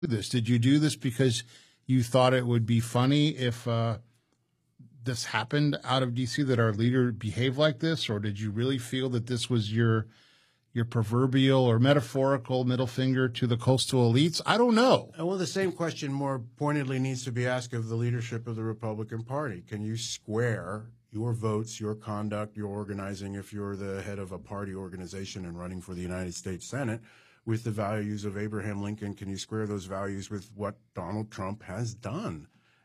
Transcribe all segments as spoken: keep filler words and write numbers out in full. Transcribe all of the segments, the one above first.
this? Did you do this because you thought it would be funny if uh, this happened out of D C, that our leader behaved like this? Or did you really feel that this was your your proverbial or metaphorical middle finger to the coastal elites? I don't know. Well, the same question more pointedly needs to be asked of the leadership of the Republican Party. Can you square your votes, your conduct, your organizing, if you're the head of a party organization and running for the United States Senate, with the values of Abraham Lincoln? Can you square those values with what Donald Trump has done?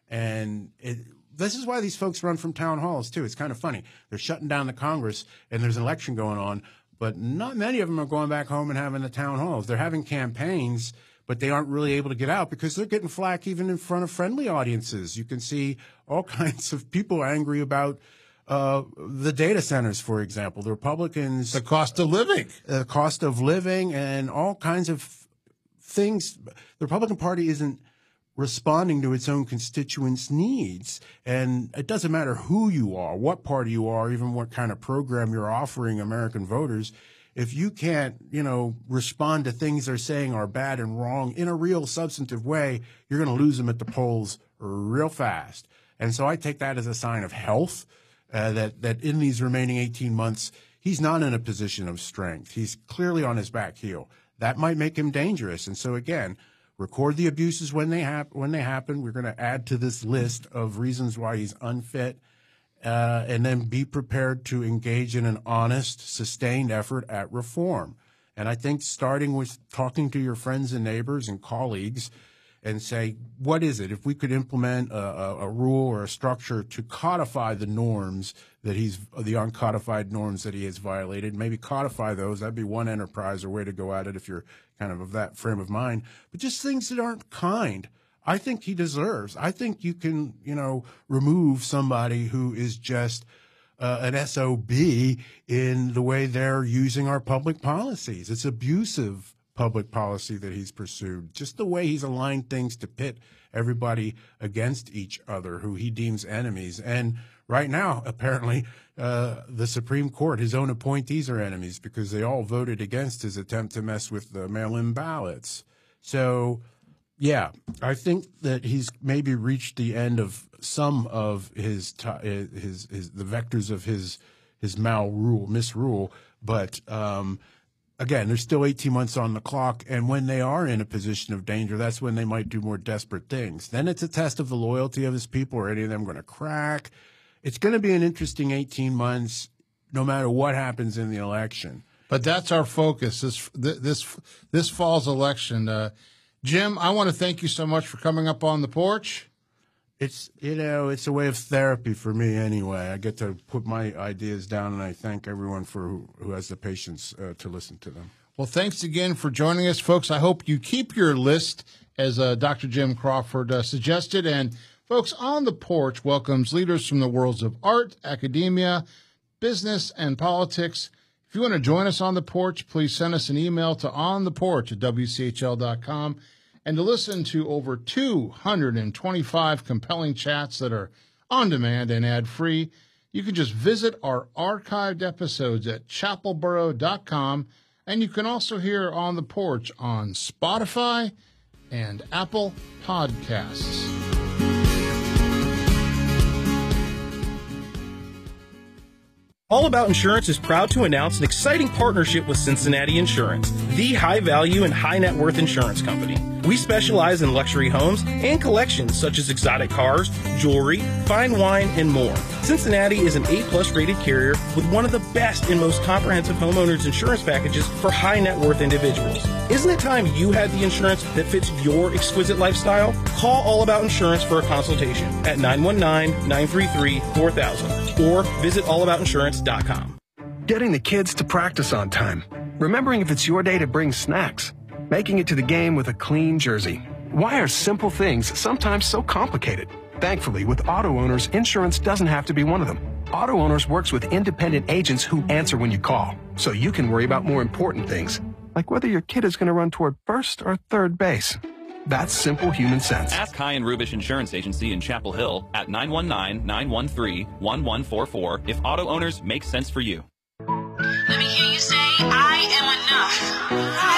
And it, this is why these folks run from town halls, too. It's kind of funny. They're shutting down the Congress, and there's an election going on, but not many of them are going back home and having the town halls. They're having campaigns, but they aren't really able to get out because they're getting flack even in front of friendly audiences. You can see all kinds of people angry about uh, the data centers, for example. The Republicans... The cost of living. The cost of living and all kinds of things. The Republican Party isn't responding to its own constituents' needs. And it doesn't matter who you are, what party you are, even what kind of program you're offering American voters. If you can't, you know, respond to things they're saying are bad and wrong in a real substantive way, you're going to lose them at the polls real fast. And so I take that as a sign of health, uh, that, that in these remaining eighteen months, he's not in a position of strength. He's clearly on his back heel. That might make him dangerous. And so, again, record the abuses when they, hap- when they happen. We're going to add to this list of reasons why he's unfit. Uh, and then be prepared to engage in an honest, sustained effort at reform. And I think starting with talking to your friends and neighbors and colleagues and say, what is it? If we could implement a, a, a rule or a structure to codify the norms that he's, the uncodified norms that he has violated, maybe codify those, that'd be one enterprise or way to go at it if you're kind of of that frame of mind. But just things that aren't kind. I think he deserves. I think you can, you know, remove somebody who is just uh, an S O B in the way they're using our public policies. It's abusive public policy that he's pursued. Just the way he's aligned things to pit everybody against each other who he deems enemies. And right now, apparently, uh, the Supreme Court, his own appointees are enemies because they all voted against his attempt to mess with the mail-in ballots. So... yeah, I think that he's maybe reached the end of some of his his his the vectors of his his malrule, misrule. But um, again, there's still eighteen months on the clock, and when they are in a position of danger, that's when they might do more desperate things. Then it's a test of the loyalty of his people. Are any of them going to crack? It's going to be an interesting eighteen months, no matter what happens in the election. But that's our focus this this this fall's election. Uh, Jim, I want to thank you so much for coming up on the porch. It's, you know, it's a way of therapy for me anyway. I get to put my ideas down, and I thank everyone for who, who has the patience uh, to listen to them. Well, thanks again for joining us, folks. I hope you keep your list, as uh, Doctor Jim Crawford uh, suggested. And, folks, On the Porch welcomes leaders from the worlds of art, academia, business, and politics. If you want to join us on the porch, please send us an email to ontheporch at w c h l dot com. And to listen to over two hundred twenty-five compelling chats that are on demand and ad-free, you can just visit our archived episodes at chapelboro dot com. And you can also hear On the Porch on Spotify and Apple Podcasts. All About Insurance is proud to announce an exciting partnership with Cincinnati Insurance, the high-value and high-net-worth insurance company. We specialize in luxury homes and collections such as exotic cars, jewelry, fine wine, and more. Cincinnati is an A-plus rated carrier with one of the best and most comprehensive homeowners insurance packages for high-net-worth individuals. Isn't it time you had the insurance that fits your exquisite lifestyle? Call All About Insurance for a consultation at nine one nine, nine three three, four thousand or visit all about insurance dot com. Getting the kids to practice on time. Remembering if it's your day to bring snacks. Making it to the game with a clean jersey. Why are simple things sometimes so complicated? Thankfully, with Auto Owners, insurance doesn't have to be one of them. Auto Owners works with independent agents who answer when you call, so you can worry about more important things, like whether your kid is going to run toward first or third base. That's simple human sense. Ask High and Rubish Insurance Agency in Chapel Hill at nine one nine, nine one three, one one four four if Auto Owners makes sense for you. Let me hear you say, I am enough.